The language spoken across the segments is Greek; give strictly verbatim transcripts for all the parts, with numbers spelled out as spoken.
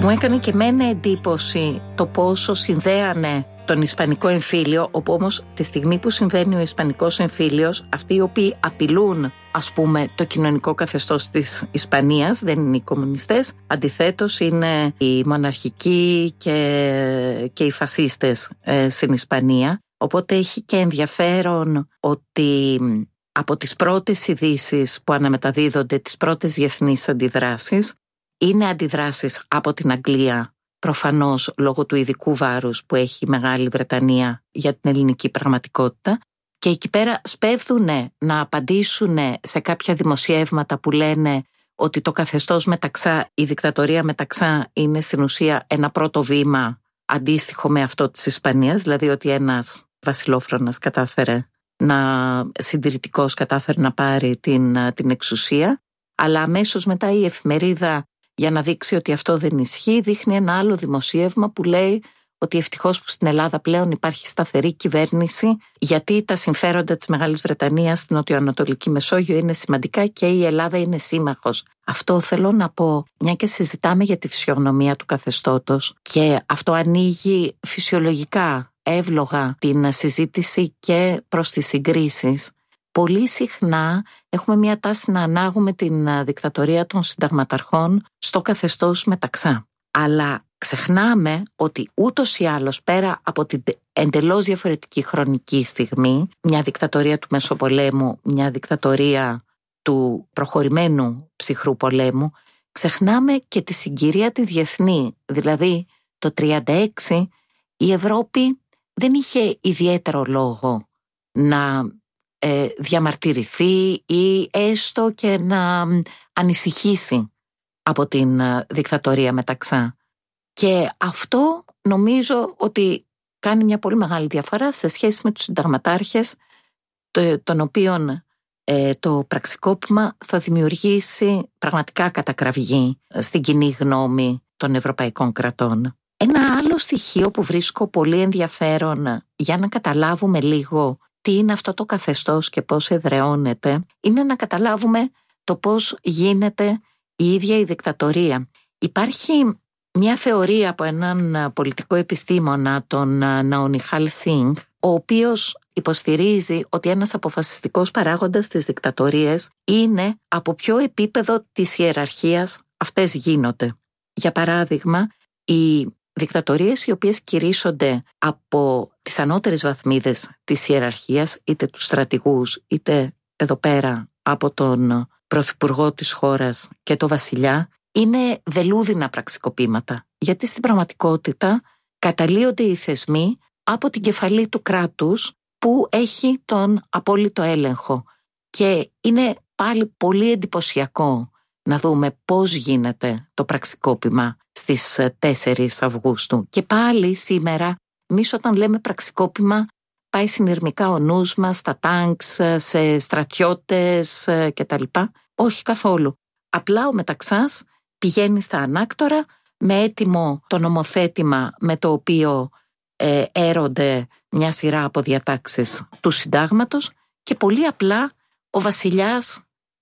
Μου έκανε και εμένα εντύπωση το πόσο συνδέανε τον Ισπανικό εμφύλιο, όπου όμως τη στιγμή που συμβαίνει ο Ισπανικός εμφύλιος, αυτοί οι οποίοι απειλούν, ας πούμε, το κοινωνικό καθεστώς της Ισπανίας δεν είναι οι κομμουνιστές, αντιθέτως είναι οι μοναρχικοί και, και οι φασίστες ε, στην Ισπανία. Οπότε έχει και ενδιαφέρον ότι από τις πρώτες ειδήσεις που αναμεταδίδονται, τις πρώτες διεθνείς αντιδράσεις, είναι αντιδράσεις από την Αγγλία, προφανώς λόγω του ειδικού βάρους που έχει η Μεγάλη Βρετανία για την ελληνική πραγματικότητα, και εκεί πέρα σπέβδουν να απαντήσουν σε κάποια δημοσιεύματα που λένε ότι το καθεστώς Μεταξά, η δικτατορία Μεταξά είναι στην ουσία ένα πρώτο βήμα αντίστοιχο με αυτό της Ισπανίας, δηλαδή ότι ένας βασιλόφρονας κατάφερε να, συντηρητικός κατάφερε να πάρει την, την εξουσία, αλλά αμέσως μετά η εφημερίδα, για να δείξει ότι αυτό δεν ισχύει, δείχνει ένα άλλο δημοσίευμα που λέει ότι ευτυχώς που στην Ελλάδα πλέον υπάρχει σταθερή κυβέρνηση, γιατί τα συμφέροντα της Μεγάλης Βρετανίας στην νοτιοανατολική Μεσόγειο είναι σημαντικά και η Ελλάδα είναι σύμμαχος. Αυτό θέλω να πω, μια και συζητάμε για τη φυσιογνωμία του καθεστώτος, και αυτό ανοίγει φυσιολογικά, εύλογα την συζήτηση και προς τις συγκρίσεις. Πολύ συχνά έχουμε μια τάση να ανάγουμε την δικτατορία των συνταγματαρχών στο καθεστώς Μεταξά. Αλλά ξεχνάμε ότι ούτως ή άλλως, πέρα από την εντελώς διαφορετική χρονική στιγμή, μια δικτατορία του Μεσοπολέμου, μια δικτατορία του προχωρημένου ψυχρού πολέμου, ξεχνάμε και τη συγκυρία τη διεθνή. Δηλαδή το χίλια εννιακόσια τριάντα έξι η Ευρώπη δεν είχε ιδιαίτερο λόγο να ε, διαμαρτυρηθεί ή έστω και να ανησυχήσει από την ε, δικτατορία Μεταξά. Και αυτό νομίζω ότι κάνει μια πολύ μεγάλη διαφορά σε σχέση με τους συνταγματάρχες, το, των οποίων ε, το πραξικόπημα θα δημιουργήσει πραγματικά κατακραυγή στην κοινή γνώμη των ευρωπαϊκών κρατών. Ένα άλλο στοιχείο που βρίσκω πολύ ενδιαφέρον για να καταλάβουμε λίγο τι είναι αυτό το καθεστώς και πώς εδραιώνεται, είναι να καταλάβουμε το πώς γίνεται η ίδια η δικτατορία. Υπάρχει μια θεωρία από έναν πολιτικό επιστήμονα, τον Ναονιχάλ Σινγκ, ο οποίος υποστηρίζει ότι ένας αποφασιστικός παράγοντας της δικτατορίας είναι από ποιο επίπεδο της ιεραρχίας αυτές γίνονται. Για παράδειγμα, οι δικτατορίες οι οποίες κηρύσσονται από τις ανώτερες βαθμίδες της ιεραρχίας, είτε τους στρατηγούς, είτε εδώ πέρα από τον πρωθυπουργό της χώρας και το βασιλιά, είναι βελούδινα πραξικοπήματα. Γιατί στην πραγματικότητα καταλύονται οι θεσμοί από την κεφαλή του κράτους που έχει τον απόλυτο έλεγχο. Και είναι πάλι πολύ εντυπωσιακό να δούμε πώς γίνεται το πραξικόπημα στις τέσσερις Αυγούστου. Και πάλι σήμερα, εμείς όταν λέμε πραξικόπημα, πάει συνειρμικά ο νους μας στα τάγκς, σε στρατιώτες κτλ. Όχι καθόλου. Απλά ο Μεταξάς πηγαίνει στα ανάκτορα με έτοιμο το νομοθέτημα με το οποίο ε, έρονται μια σειρά από διατάξεις του συντάγματος και πολύ απλά ο βασιλιάς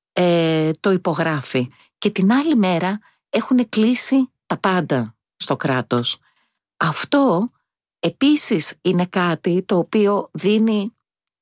ε, το υπογράφει. Και την άλλη μέρα έχουν κλείσει τα πάντα στο κράτος. Αυτό επίσης είναι κάτι το οποίο δίνει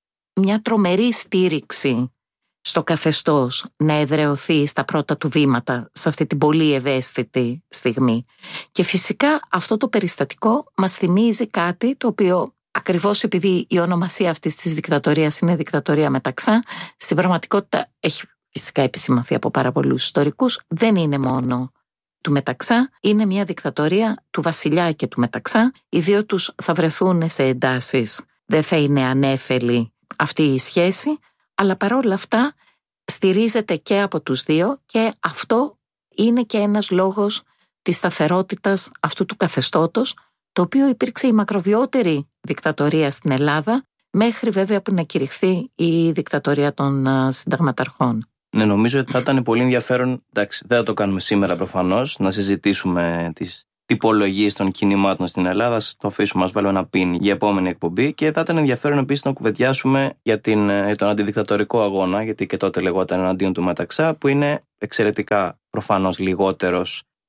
μια τρομερή στήριξη στο καθεστώς να εδραιωθεί στα πρώτα του βήματα σε αυτή την πολύ ευαίσθητη στιγμή. Και φυσικά αυτό το περιστατικό μας θυμίζει κάτι το οποίο, ακριβώς επειδή η ονομασία αυτής της δικτατορίας είναι δικτατορία Μεταξά, στην πραγματικότητα έχει φυσικά επισημανθεί από πάρα πολλούς ιστορικούς, δεν είναι μόνο του Μεταξά, είναι μια δικτατορία του βασιλιά και του Μεταξά. Οι δύο τους θα βρεθούν σε εντάσεις, δεν θα είναι ανέφελη αυτή η σχέση, αλλά παρόλα αυτά στηρίζεται και από τους δύο και αυτό είναι και ένας λόγος της σταθερότητας αυτού του καθεστώτος, το οποίο υπήρξε η μακροβιότερη δικτατορία στην Ελλάδα, μέχρι βέβαια που να κηρυχθεί η δικτατορία των συνταγματαρχών. Ναι, νομίζω ότι θα ήταν πολύ ενδιαφέρον, εντάξει, δεν θα το κάνουμε σήμερα προφανώς, να συζητήσουμε τις τυπολογίες των κινημάτων στην Ελλάδα. Το αφήσουμε, μας βάλουμε ένα πιν για επόμενη εκπομπή. Και θα ήταν ενδιαφέρον επίσης να κουβεντιάσουμε για, την, για τον αντιδικτατορικό αγώνα, γιατί και τότε λεγόταν εναντίον του Μεταξά, που είναι εξαιρετικά προφανώς λιγότερος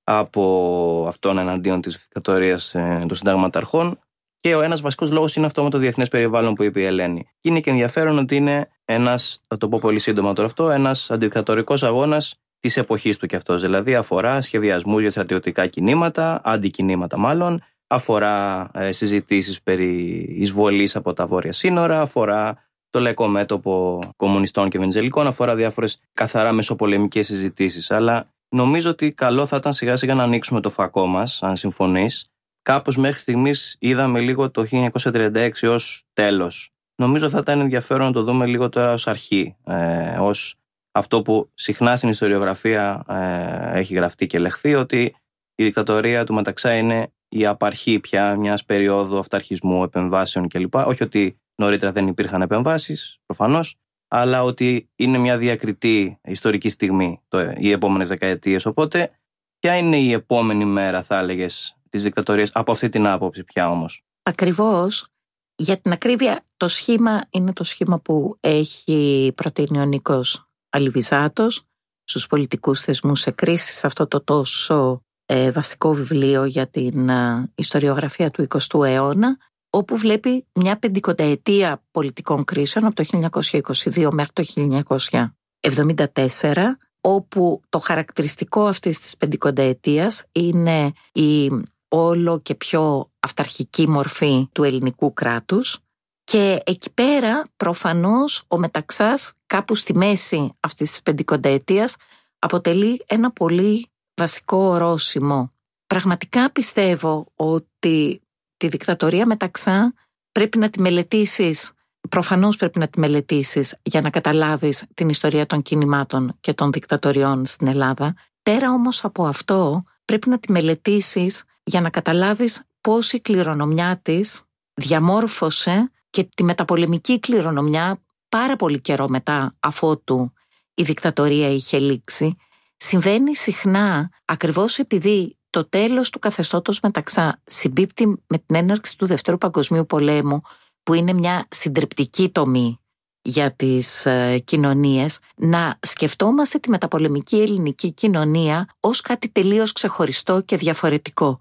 από αυτόν εναντίον της δικτατορίας των συνταγματαρχών. Και ο ένας βασικός λόγος είναι αυτό με το διεθνές περιβάλλον που είπε η Ελένη. Και είναι και ενδιαφέρον ότι είναι ένας, θα το πω πολύ σύντομα τώρα αυτό, ένας αντιδικτατορικός αγώνας της εποχής του κι αυτός. Δηλαδή αφορά σχεδιασμούς για στρατιωτικά κινήματα, αντικινήματα μάλλον, αφορά ε, συζητήσεις περί εισβολής από τα βόρεια σύνορα, αφορά το λαϊκό μέτωπο κομμουνιστών και βενιζελικών, αφορά διάφορες καθαρά μεσοπολεμικές συζητήσεις. Αλλά νομίζω ότι καλό θα ήταν σιγά σιγά να ανοίξουμε το φακό μας, αν συμφωνείς. Κάπως μέχρι στιγμής είδαμε λίγο το χίλια εννιακόσια τριάντα έξι ως τέλος. Νομίζω θα ήταν ενδιαφέρον να το δούμε λίγο τώρα ως αρχή, ε, ως αυτό που συχνά στην ιστοριογραφία ε, έχει γραφτεί και λεχθεί, ότι η δικτατορία του Μεταξά είναι η απαρχή πια μιας περίοδου αυταρχισμού, επεμβάσεων κλπ. Όχι ότι νωρίτερα δεν υπήρχαν επεμβάσεις, προφανώς, αλλά ότι είναι μια διακριτή ιστορική στιγμή το, οι επόμενες δεκαετίες. Οπότε, ποια είναι η επόμενη μέρα, θα έλεγες, της δικτατορίας από αυτή την άποψη πια όμως? Ακριβώς. Για την ακρίβεια, το σχήμα είναι το σχήμα που έχει προτείνει ο Νίκος Αλιβιζάτος στους πολιτικούς θεσμούς σε κρίση, σε αυτό το τόσο ε, βασικό βιβλίο για την ε, ιστοριογραφία του εικοστού αιώνα, όπου βλέπει μια πεντηκονταετία πολιτικών κρίσεων από το χίλια εννιακόσια είκοσι δύο μέχρι το χίλια εννιακόσια εβδομήντα τέσσερα, όπου το χαρακτηριστικό αυτής της πεντηκονταετίας είναι η όλο και πιο αυταρχική μορφή του ελληνικού κράτους. Και εκεί πέρα προφανώς ο Μεταξάς κάπου στη μέση αυτής της πεντηκονταετίας αποτελεί ένα πολύ βασικό ορόσημο. Πραγματικά πιστεύω ότι τη δικτατορία Μεταξά πρέπει να τη μελετήσεις, προφανώς πρέπει να τη μελετήσεις για να καταλάβεις την ιστορία των κινημάτων και των δικτατοριών στην Ελλάδα. Πέρα όμως από αυτό πρέπει να τη μελετήσεις για να καταλάβεις πώς η κληρονομιά της διαμόρφωσε και τη μεταπολεμική κληρονομιά πάρα πολύ καιρό μετά αφότου η δικτατορία είχε λήξει. Συμβαίνει συχνά ακριβώς επειδή το τέλος του καθεστώτος Μεταξά συμπίπτει με την έναρξη του Δευτέρου Παγκοσμίου Πολέμου, που είναι μια συντριπτική τομή για τις ε, κοινωνίες, να σκεφτόμαστε τη μεταπολεμική ελληνική κοινωνία ως κάτι τελείως ξεχωριστό και διαφορετικό.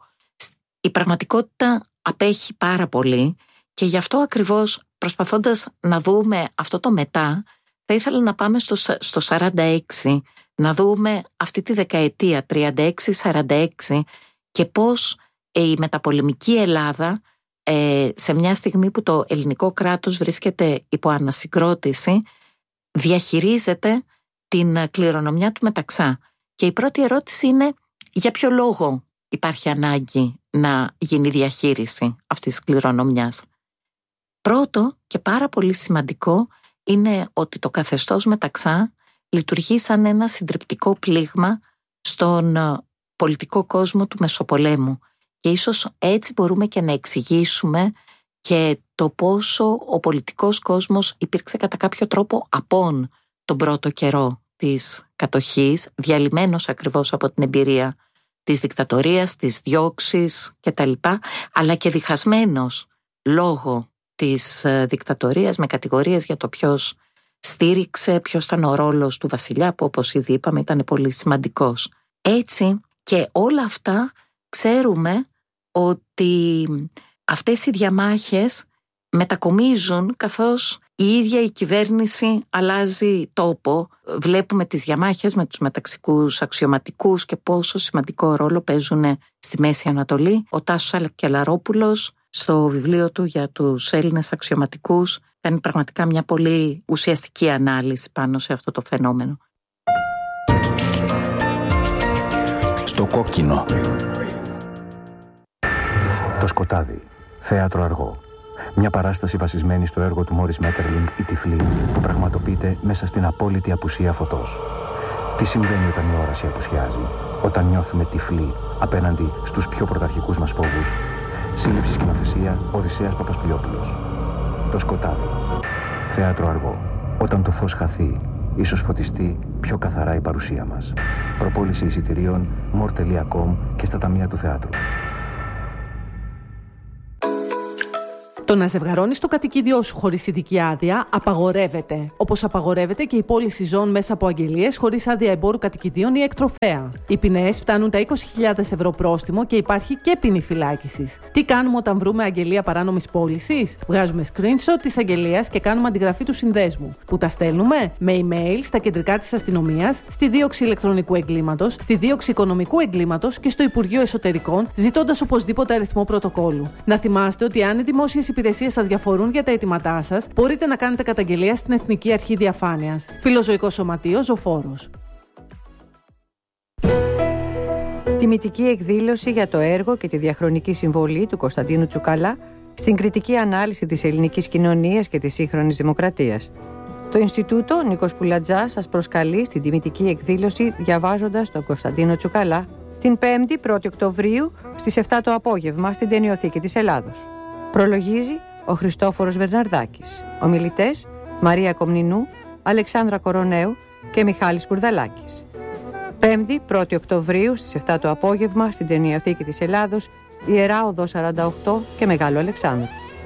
Η πραγματικότητα απέχει πάρα πολύ και γι' αυτό ακριβώς, προσπαθώντας να δούμε αυτό το μετά, θα ήθελα να πάμε στο, στο σαράντα έξι, να δούμε αυτή τη δεκαετία τριάντα έξι σαράντα έξι και πώς η μεταπολεμική Ελλάδα, ε, σε μια στιγμή που το ελληνικό κράτος βρίσκεται υπό ανασυγκρότηση, διαχειρίζεται την κληρονομιά του Μεταξά. Και η πρώτη ερώτηση είναι, για ποιο λόγο υπάρχει ανάγκη να γίνει διαχείριση αυτής της κληρονομιάς? Πρώτο και πάρα πολύ σημαντικό είναι ότι το καθεστώς Μεταξά λειτουργεί σαν ένα συντριπτικό πλήγμα στον πολιτικό κόσμο του Μεσοπολέμου. Και ίσως έτσι μπορούμε και να εξηγήσουμε και το πόσο ο πολιτικός κόσμος υπήρξε κατά κάποιο τρόπο απόν τον πρώτο καιρό της κατοχής, διαλυμένος ακριβώς από την εμπειρία της δικτατορίας, της διώξης κτλ, αλλά και διχασμένος λόγω της δικτατορίας με κατηγορίες για το ποιος στήριξε, ποιος ήταν ο ρόλος του βασιλιά, που όπως ήδη είπαμε ήταν πολύ σημαντικός. Έτσι και όλα αυτά ξέρουμε ότι αυτές οι διαμάχες μετακομίζουν καθώς η ίδια η κυβέρνηση αλλάζει τόπο. Βλέπουμε τις διαμάχες με τους μεταξικούς αξιωματικούς και πόσο σημαντικό ρόλο παίζουν στη Μέση Ανατολή. Ο Τάσος Αλκελαρόπουλος στο βιβλίο του για τους Έλληνες αξιωματικούς κάνει πραγματικά μια πολύ ουσιαστική ανάλυση πάνω σε αυτό το φαινόμενο. Στο κόκκινο. Το σκοτάδι. Θέατρο αργό. Μια παράσταση βασισμένη στο έργο του Μόρις Μέττερλινγκ «Η Τυφλή», που πραγματοποιείται μέσα στην απόλυτη απουσία φωτός. Τι συμβαίνει όταν η όραση απουσιάζει, όταν νιώθουμε τυφλοί απέναντι στους πιο πρωταρχικούς μας φόβους? Σύλληψη σκηνοθεσία Οδυσσέας Παπασπηλιόπουλος. Το σκοτάδι. Θέατρο αργό. Όταν το φως χαθεί, ίσως φωτιστεί πιο καθαρά η παρουσία μας. Προπόληση εισιτηρίων μορ τελεία κομ και στα ταμεία του θεάτρου. Το να ζευγαρώνεις το κατοικίδιό σου χωρίς ειδική άδεια απαγορεύεται. Όπως απαγορεύεται και η πώληση ζώων μέσα από αγγελίες χωρίς άδεια εμπόρου κατοικιδίων ή εκτροφέα. Οι ποινές φτάνουν τα είκοσι χιλιάδες ευρώ πρόστιμο και υπάρχει και ποινή φυλάκισης. Τι κάνουμε όταν βρούμε αγγελία παράνομης πώλησης? Βγάζουμε screenshot της αγγελίας και κάνουμε αντιγραφή του συνδέσμου. Που τα στέλνουμε με email στα κεντρικά της αστυνομίας, στη δίωξη ηλεκτρονικού εγκλήματος, στη δίωξη οικονομικού εγκλήματος και στο Υπουργείο Εσωτερικών, ζητώντας οπωσδήποτε αριθμό πρωτοκόλλου. Να θυμάστε ότι αν οι δημόσιες υπηρεσίες σας διαφορούν για τα αιτήματά σας, μπορείτε να κάνετε καταγγελία στην Εθνική Αρχή Διαφάνειας. Φιλοζωικό Σωματείο Ζωφόρος. Τιμητική εκδήλωση για το έργο και τη διαχρονική συμβολή του Κωνσταντίνου Τσουκαλά στην κριτική ανάλυση της ελληνικής κοινωνίας και της σύγχρονης δημοκρατίας. Το Ινστιτούτο Νίκος Πουλατζάς σας προσκαλεί στην τιμητική εκδήλωση διαβάζοντας τον Κωνσταντίνο Τσουκαλά την πέμπτη πρώτη Οκτωβρίου στις επτά το απόγευμα στην Ταινιοθήκη της Ελλάδος. Προλογίζει ο Χριστόφορος Βερναρδάκης. Ομιλητές Μαρία Κομνηνού, Αλεξάνδρα Κοροναίου και Μιχάλης Μπουρδαλάκης. πέμπτη πρώτη Οκτωβρίου στις επτά το απόγευμα στην Ταινιοθήκη της Ελλάδος, Ιερά Οδός σαράντα οκτώ και Μεγάλο Αλεξάνδρου.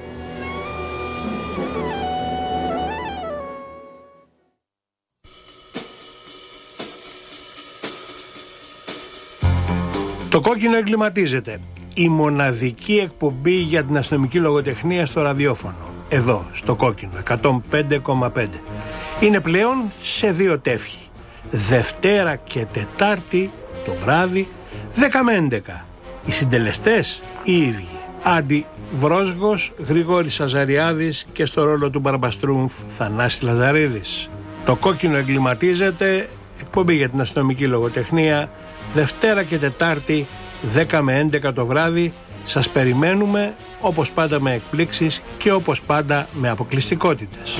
Το κόκκινο εγκληματίζεται. Η μοναδική εκπομπή για την αστυνομική λογοτεχνία στο ραδιόφωνο. Εδώ, στο κόκκινο, εκατόν πέντε κόμμα πέντε. Είναι πλέον σε δύο τεύχη. Δευτέρα και Τετάρτη το βράδυ, δέκα με έντεκα. Οι συντελεστές οι ίδιοι. Άντι Βρόσγος, Γρηγόρης Αζαριάδης και στο ρόλο του Μπαρμπαστρούμφ Θανάσης Λαζαρίδης. Το κόκκινο εγκληματίζεται, εκπομπή για την αστυνομική λογοτεχνία, Δευτέρα και Τετάρτη, δέκα με έντεκα το βράδυ. Σας περιμένουμε, όπως πάντα με εκπλήξεις και όπως πάντα με αποκλειστικότητες.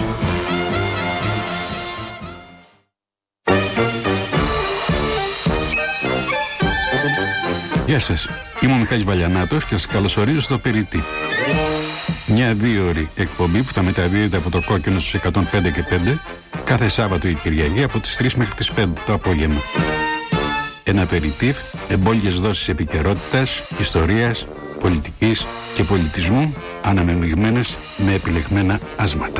Γεια σας, είμαι ο Μιχάλης Βαλιανάτος και σας καλωσορίζω στο Περιτύφ. Μια δύο-ώρη εκπομπή που θα μεταδίδεται από το κόκκινο στους εκατόν πέντε και πέντε κάθε Σάββατο ή Κυριακή από τις τρεις μέχρι τις πέντε το απόγευμα. Ένα Περιτύφ, εμπόλιες δόσεις επικαιρότητας, ιστορίας, πολιτικής και πολιτισμού, αναμειγμένες με επιλεγμένα άσματα.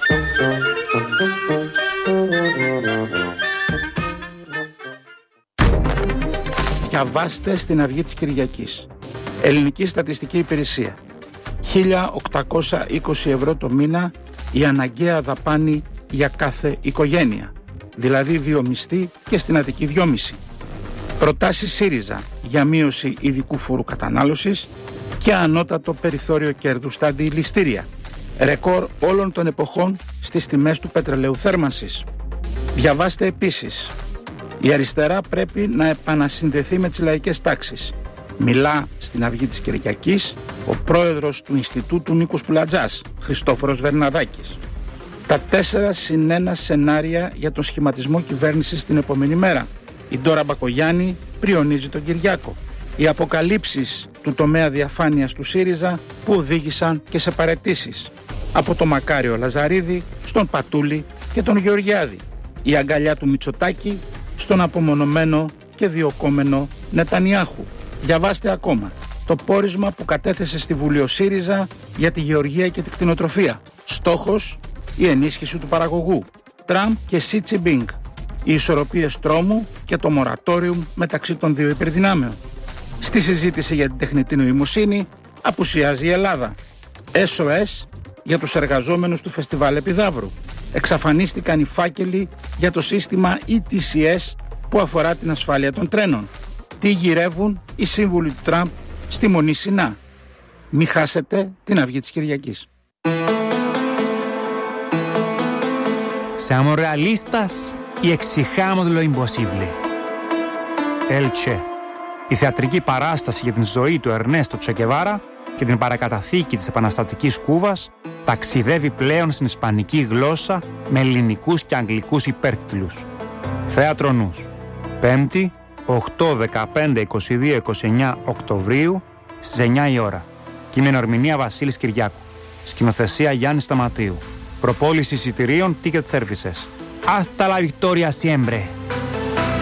Διαβάστε στην Αυγή της Κυριακής. Ελληνική Στατιστική Υπηρεσία. χίλια οκτακόσια είκοσι ευρώ το μήνα η αναγκαία δαπάνη για κάθε οικογένεια. Δηλαδή δύο μισθοί και στην Αττική δυόμισι. Προτάσεις ΣΥΡΙΖΑ για μείωση ειδικού φόρου κατανάλωσης και ανώτατο περιθώριο κέρδους στα αντιληστήρια. Ρεκόρ όλων των εποχών στις τιμές του πετρελαίου θέρμανσης. Διαβάστε επίσης. Η αριστερά πρέπει να επανασυνδεθεί με τις λαϊκές τάξεις. Μιλά στην Αυγή της Κυριακής ο πρόεδρος του Ινστιτούτου Νίκος Πουλατζάς, Χριστόφορος Βερναδάκης. Τα τέσσερα συν ένα σενάρια για τον σχηματισμό κυβέρνησης την επόμενη μέρα. Η Ντόρα Μπακογιάννη πριονίζει τον Κυριάκο. Οι αποκαλύψεις του τομέα διαφάνειας του ΣΥΡΙΖΑ που οδήγησαν και σε παραιτήσεις. Από τον Μακάριο Λαζαρίδη στον Πατούλη και τον Γεωργιάδη. Η αγκαλιά του Μητσοτάκη στον απομονωμένο και διοκόμενο Νετανιάχου. Διαβάστε ακόμα το πόρισμα που κατέθεσε στη Βουλή ο ΣΥΡΙΖΑ για τη γεωργία και τη κτηνοτροφία. Στόχος η ενίσχυση του παραγωγού. Τραμπ και Σι Τζινπίνγκ. Οι ισορροπίες τρόμου και το μορατόριουμ μεταξύ των δύο υπερδυνάμεων. Στη συζήτηση για την τεχνητή νοημοσύνη απουσιάζει η Ελλάδα. ες ο ες για τους εργαζόμενους του Φεστιβάλ Επιδαύρου. Εξαφανίστηκαν οι φάκελοι για το σύστημα ι τι σι ες που αφορά την ασφάλεια των τρένων. Τι γυρεύουν οι σύμβουλοι του Τραμπ στη Μονή Σινά. Μη χάσετε την Αυγή της Κυριακής. Siamo realistas y exijamos lo imposible. Elche. Η θεατρική παράσταση για την ζωή του Ερνέστο Τσεκεβάρα και την παρακαταθήκη της επαναστατικής Κούβας ταξιδεύει πλέον στην ισπανική γλώσσα με ελληνικούς και αγγλικούς υπέρτιτλους. Θέατρο Νους. Πέμπτη, οκτώ, δεκαπέντε, είκοσι δύο, είκοσι εννέα Οκτωβρίου στις εννιά η ώρα. Κείμενο ερμηνεία Βασίλης Κυριάκου. Σκηνοθεσία Γιάννη Σταματίου. Προπόληση εισιτηρίων Ticket Services. Hasta la victoria siempre.